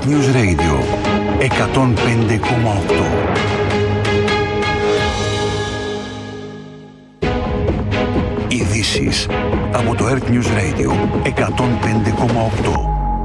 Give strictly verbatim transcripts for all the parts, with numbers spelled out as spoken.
News Radio εκατόν πέντε κόμμα οκτώ. Ειδήσεις από το Earth News Radio εκατόν πέντε κόμμα οκτώ.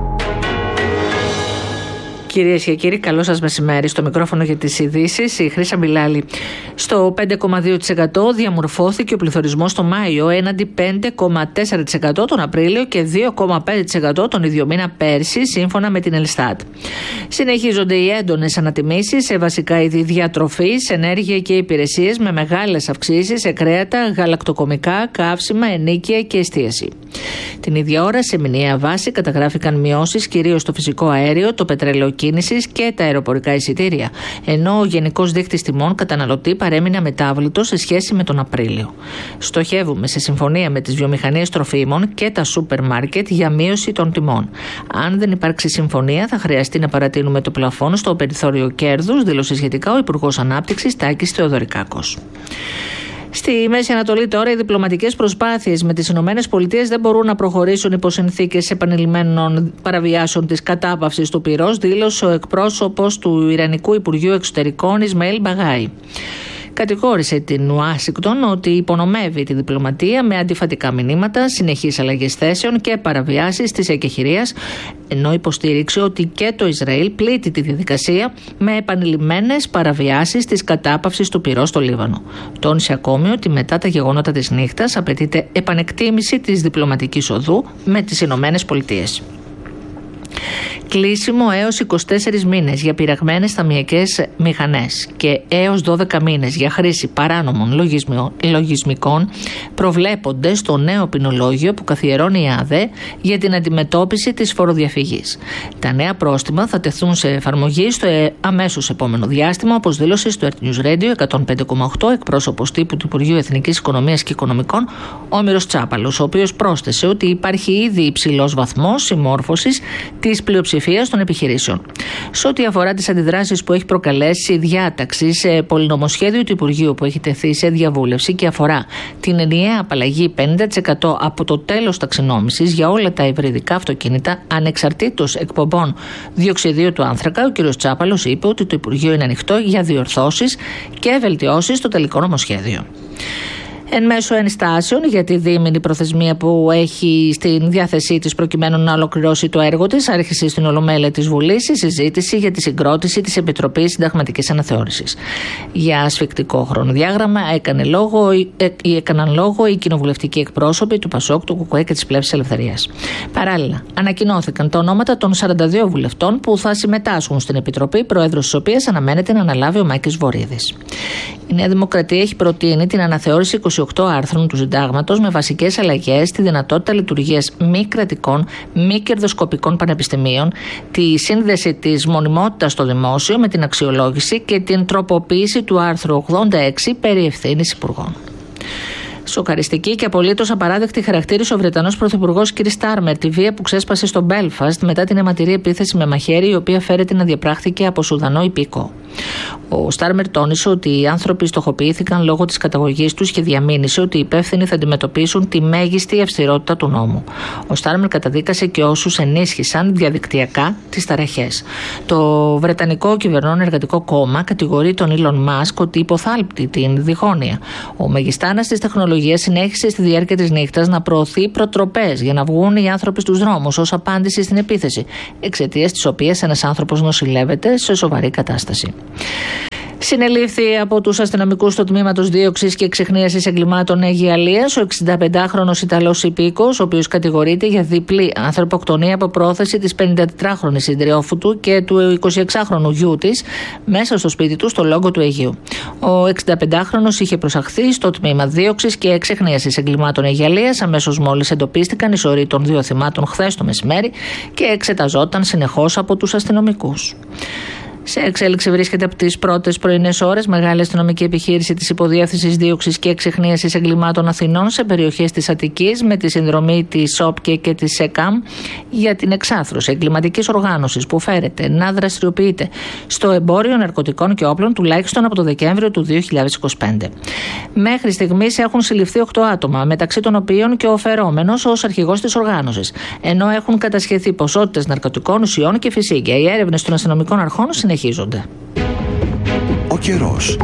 Κυρίες και κύριοι, καλό σας μεσημέρι. Στο μικρόφωνο για τις ειδήσεις, η Χρύσα Μπιλάλη. Στο πέντε κόμμα δύο τοις εκατό διαμορφώθηκε ο πληθωρισμός το Μάιο, έναντι πέντε κόμμα τέσσερα τοις εκατό τον Απρίλιο και δύο κόμμα πέντε τοις εκατό τον ίδιο μήνα πέρσι, σύμφωνα με την Ελστάτ. Συνεχίζονται οι έντονες ανατιμήσεις σε βασικά είδη διατροφής, ενέργεια και υπηρεσίες, με μεγάλες αυξήσεις σε κρέατα, γαλακτοκομικά, καύσιμα, ενοίκια και εστίαση. Την ίδια ώρα, σε μηνιαία βάση, καταγράφηκαν μειώσεις κυρίως στο φυσικό αέριο, το πετρέλαιο κίνησης και τα αεροπορικά εισιτήρια, ενώ ο γενικός δείκτης τιμών καταναλωτή παρέμεινε αμετάβλητος σε σχέση με τον Απρίλιο. Στοχεύουμε σε συμφωνία με τις βιομηχανίες τροφίμων και τα σούπερ μάρκετ για μείωση των τιμών. Αν δεν υπάρξει συμφωνία, θα χρειαστεί να παρατείνουμε το πλαφόν στο περιθώριο κέρδους, δήλωσε σχετικά ο Υπουργός Ανάπτυξης Τάκης Θεοδωρικάκος. Στη Μέση Ανατολή τώρα οι διπλωματικές προσπάθειες με τις Ηνωμένες Πολιτείες δεν μπορούν να προχωρήσουν υπό συνθήκες επανειλημμένων παραβιάσεων της κατάπαυσης του πυρός, δήλωσε ο εκπρόσωπος του Ιρανικού Υπουργείου Εξωτερικών Ισμαήλ Μπαγάη. Κατηγόρησε την Ουάσιγκτον ότι υπονομεύει τη διπλωματία με αντιφατικά μηνύματα, συνεχείς αλλαγές θέσεων και παραβιάσεις της εκεχηρίας, ενώ υποστήριξε ότι και το Ισραήλ πλήττει τη διαδικασία με επανειλημμένες παραβιάσεις της κατάπαυσης του πυρός στο Λίβανο. Τόνισε ακόμη ότι μετά τα γεγονότα της νύχτας απαιτείται επανεκτίμηση της διπλωματικής οδού με τις Ηνωμένες Πολιτείες. Κλείσιμο έως είκοσι τέσσερις μήνες για πειραγμένες ταμιακές μηχανές και έως δώδεκα μήνες για χρήση παράνομων λογισμικών προβλέπονται στο νέο ποινολόγιο που καθιερώνει η ΑΔΕ για την αντιμετώπιση της φοροδιαφυγής. Τα νέα πρόστιμα θα τεθούν σε εφαρμογή στο αμέσως επόμενο διάστημα, όπως δήλωσε στο Earth News Radio εκατόν πέντε κόμμα οκτώ εκπρόσωπος τύπου του Υπουργείου Εθνικής Οικονομίας και Οικονομικών, Όμηρος Τσάπαλος, ο οποίος πρόσθεσε ότι υπάρχει ήδη υψηλός βαθμός συμμόρφωσης της πλειοψηφίας των επιχειρήσεων. Σε ό,τι αφορά τις αντιδράσεις που έχει προκαλέσει η διάταξη σε πολυνομοσχέδιο του Υπουργείου που έχει τεθεί σε διαβούλευση και αφορά την ενιαία απαλλαγή πενήντα τοις εκατό από το τέλος ταξινόμησης για όλα τα υβριδικά αυτοκίνητα ανεξαρτήτως εκπομπών διοξιδίου του άνθρακα, ο κ. Τσάπαλος είπε ότι το Υπουργείο είναι ανοιχτό για διορθώσεις και βελτιώσεις στο τελικό νομοσχέδιο. Εν μέσω ενστάσεων για τη δίμηνη προθεσμία που έχει στην διάθεσή της προκειμένου να ολοκληρώσει το έργο της, άρχισε στην Ολομέλεια της Βουλής η συζήτηση για τη συγκρότηση της Επιτροπής Συνταγματικής Αναθεώρησης. Για ασφικτικό χρονοδιάγραμμα έκανε λόγο, ε, έκαναν λόγο οι κοινοβουλευτικοί εκπρόσωποι του Πασόκ, του ΚΚΕ και της Πλεύσης Ελευθερίας. Παράλληλα, ανακοινώθηκαν τα ονόματα των σαράντα δύο βουλευτών που θα συμμετάσχουν στην Επιτροπή, πρόεδρος της οποίας αναμένεται να αναλάβει ο Μάκης Βορίδης. Η Νέα Δημοκρατία έχει προτείνει την αναθεώρηση είκοσι οκτώ άρθρων του Συντάγματος με βασικές αλλαγές στη δυνατότητα λειτουργίας μη κρατικών, μη κερδοσκοπικών πανεπιστημίων, τη σύνδεση της μονιμότητας στο δημόσιο με την αξιολόγηση και την τροποποίηση του άρθρου ογδόντα έξι περί ευθύνης υπουργών. Σοκαριστική και απολύτως απαράδεκτη χαρακτήρισε ο Βρετανός Πρωθυπουργός κ. Στάρμερ τη βία που ξέσπασε στο Μπέλφαστ μετά την αιματηρή επίθεση με μαχαίρι, η οποία φέρεται να διαπράχθηκε από Σουδανό υπήκο. Ο Στάρμερ τόνισε ότι οι άνθρωποι στοχοποιήθηκαν λόγω της καταγωγής τους και διαμήνυσε ότι οι υπεύθυνοι θα αντιμετωπίσουν τη μέγιστη αυστηρότητα του νόμου. Ο Στάρμερ καταδίκασε και όσους ενίσχυσαν διαδικτυακά τις ταραχές. Το Βρετανικό Κυβερνών Εργατικό Κόμμα κατηγορεί τον Ήλον Μάσκ ότι υποθάλπτει την διχόνοια. Ο μεγιστάνας της τεχνολογίας συνέχισε στη διάρκεια της νύχτας να προωθεί προτροπές για να βγουν οι άνθρωποι στους δρόμους ως απάντηση στην επίθεση, εξαιτίας της οποίας ένας άνθρωπος νοσηλεύεται σε σοβαρή κατάσταση. Συνελήφθη από τους αστυνομικούς του τμήματος δίωξης και εξεχνίασης εγκλημάτων Αίγυ Αλίας ο εξηνταπεντάχρονος Ιταλός υπήκος, ο οποίος κατηγορείται για διπλή ανθρωποκτονία από πρόθεση της πενηντατετράχρονης συντριόφου του και του εικοσιεξάχρονου γιού της μέσα στο σπίτι του στο Λόγκο του Αιγαίου. Ο εξηνταπεντάχρονος είχε προσαχθεί στο τμήμα δίωξης και εξεχνίασης εγκλημάτων Αίγυ Αλίας αμέσως μόλις εντοπίστηκαν οι σωροί των δύο θυμάτων χθες το μεσημέρι και εξεταζόταν συνεχώς από τους αστυνομικούς. Σε εξέλιξη βρίσκεται από τις πρώτες πρωινές ώρες μεγάλη αστυνομική επιχείρηση της Υποδιεύθυνσης Δίωξης και Εξιχνίασης Εγκλημάτων Αθηνών σε περιοχές της Αττικής με τη συνδρομή της ΟΠΚΕ και της ΕΚΑΜ για την εξάθρωση εγκληματικής οργάνωσης που φέρεται να δραστηριοποιείται στο εμπόριο ναρκωτικών και όπλων τουλάχιστον από το Δεκέμβριο του δύο χιλιάδες είκοσι πέντε. Μέχρι στιγμής έχουν συλληφθεί οκτώ άτομα, μεταξύ των οποίων και ο φερόμενος ως αρχηγός της οργάνωσης, ενώ έχουν κατασχεθεί ποσότητες ναρκωτικών ουσιών και φυσίγγια. Οι έρευνες των αστυνομικών αρχών συνεχίζονται. Ο καιρός.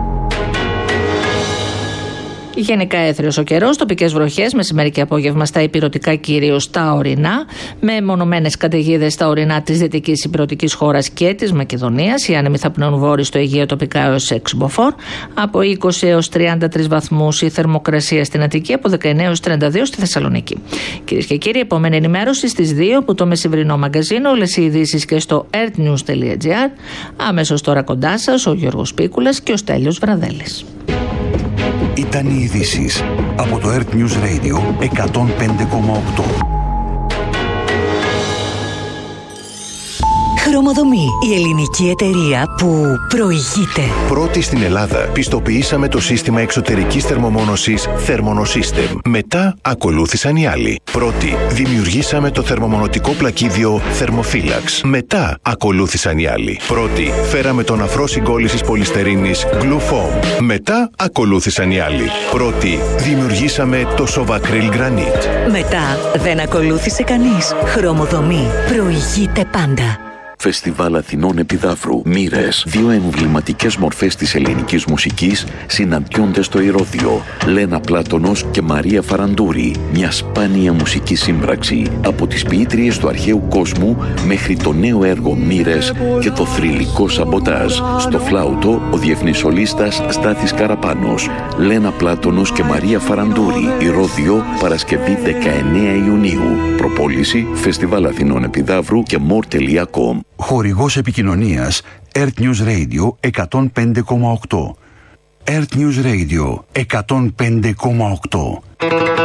Γενικά έθριος ο καιρός, τοπικές βροχές, μεσημέρι και απόγευμα στα υπηρετικά, κυρίως τα ορεινά, με μονομένες καταιγίδες στα ορεινά της δυτικής υπηρετικής χώρας και της Μακεδονίας. Οι άνεμοι θα πνέουν βόρειο στο Αιγαίο τοπικά έως έξι μποφόρ, από είκοσι έως τριάντα τρεις βαθμούς η θερμοκρασία στην Αττική, από δεκαεννέα έως τριάντα δύο στη Θεσσαλονίκη. Κυρίες και κύριοι, επόμενη ενημέρωση στις δύο από το μεσημβρινό μαγκαζίνο, όλες οι ειδήσεις και στο earthnews τελεία gr. Αμέσως τώρα κοντά σας ο Γιώργος Πίκουλας και ο Στέλιος Βραδέλης. Ήταν οι ειδήσεις από το Earth News Radio εκατόν πέντε κόμμα οκτώ. Χρωμοδομή, η ελληνική εταιρεία που προηγείται. Πρώτη στην Ελλάδα πιστοποιήσαμε το σύστημα εξωτερικής θερμομόνωσης Thermonosystem. Μετά ακολούθησαν οι άλλοι. Πρώτη δημιουργήσαμε το θερμομονωτικό πλακίδιο Thermophilax. Μετά ακολούθησαν οι άλλοι. Πρώτη φέραμε τον αφρό συγκόλλησης πολυστερίνης Glufoam. Μετά ακολούθησαν οι άλλοι. Πρώτη δημιουργήσαμε το Sovacryl Granite. Μετά δεν ακολούθησε κανείς. Χρωμοδομή, προηγείται πάντα. Φεστιβάλ Αθηνών Επιδαύρου. Μοίρες. Δύο εμβληματικές μορφές της ελληνικής μουσικής συναντιόνται στο Ηρώδειο. Λένα Πλάτωνος και Μαρία Φαραντούρη. Μια σπάνια μουσική σύμπραξη από τις ποιήτριες του αρχαίου κόσμου μέχρι το νέο έργο Μοίρες και το θρυλικό Σαμποτάζ. Στο φλάουτο ο διεθνής σολίστας Στάθης Καραπάνος. Λένα Πλάτωνος και Μαρία Φαραντούρη. Ηρώδειο, Παρασκευή δεκαεννέα Ιουνίου. Προπόληση Φεστιβάλ Αθηνών Επιδαύρου και more τελεία com. Χορηγός επικοινωνίας Earth News Radio εκατόν πέντε κόμμα οκτώ. Earth News Radio εκατόν πέντε κόμμα οκτώ.